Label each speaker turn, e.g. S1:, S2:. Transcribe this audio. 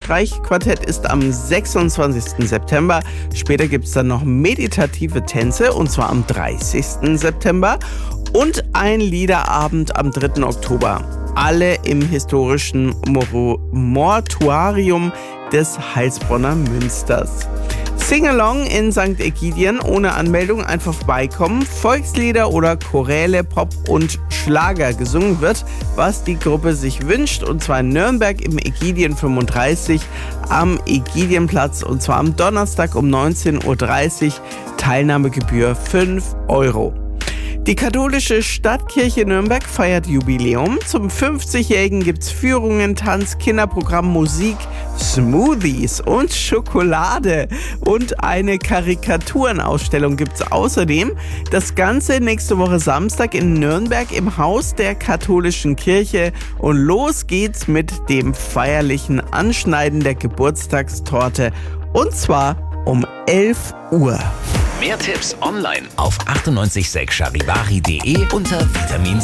S1: Streichquartett ist am 26. September. Später gibt es dann noch meditative Tänze, und zwar am 30. September. Und ein Liederabend am 3. Oktober. Alle im historischen Mortuarium des Heilsbronner Münsters. Sing-Along in St. Ägidien, ohne Anmeldung einfach vorbeikommen. Volkslieder oder Choräle, Pop und Schlager gesungen wird, was die Gruppe sich wünscht, und zwar in Nürnberg im Ägidien 35 am Ägidienplatz, und zwar am Donnerstag um 19.30 Uhr. Teilnahmegebühr 5 Euro. Die katholische Stadtkirche Nürnberg feiert Jubiläum. Zum 50-Jährigen gibt's Führungen, Tanz, Kinderprogramm, Musik, Smoothies und Schokolade. Und eine Karikaturenausstellung gibt's außerdem. Das Ganze nächste Woche Samstag in Nürnberg im Haus der katholischen Kirche. Und los geht's mit dem feierlichen Anschneiden der Geburtstagstorte. Und zwar um 11 Uhr.
S2: Mehr Tipps online auf 986charivari.de unter Vitamin